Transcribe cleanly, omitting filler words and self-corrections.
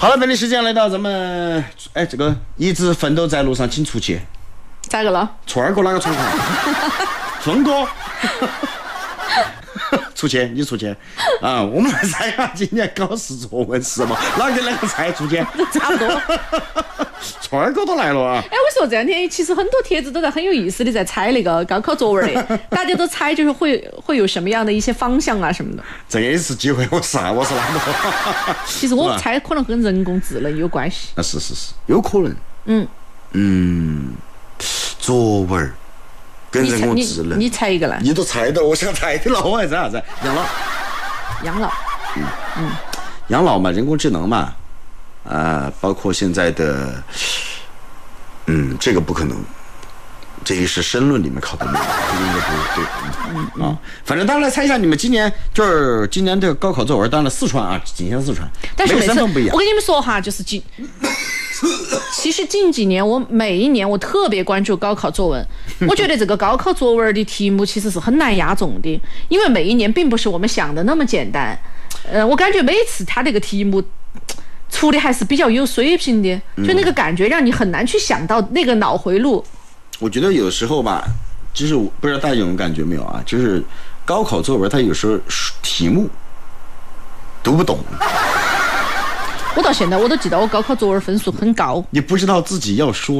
好了，本地时间来到咱们这个一直奋斗在路上，请出去。 咋个了？ 串儿哥哪个重看？春哥。出去，你出去啊！我们来猜下今年考试作文是吗？哪个来个猜出去？ 差不多。 串儿哥都来了啊！ 哎，我说这两天其实很多帖子都在很有意思的在猜那个高考作文的，大家都猜就是会有什么样的一些方向啊什么的。 这一次机会我是哪个？ 其实我猜可能跟人工智能有关系。 啊，是，有可能。作文跟人工智能， 你猜一个来。 你都猜到，我想猜的了，我还猜啥子？ 养老。 养老嘛，人工智能嘛，包括现在的，这个不可能，这个是申论里面考的内容，这个应该不对。反正大家来猜一下，你们今年的高考作文，当然四川啊，仅限四川， 但是每次 3分不一样。 我跟你们说哈，就是其实近几年我每一年我特别关注高考作文，我觉得这个高考作文的题目其实是很难押中的，因为每一年并不是我们想的那么简单。我感觉每次他这个题目出的还是比较有水平的，就那个感觉让你很难去想到那个脑回路。 我觉得有时候吧，就是不知道大家有没有感觉没有啊？就是高考作文，它有时候题目读不懂。 我到现在我都记得我高考作文分数很高， 你不知道自己要说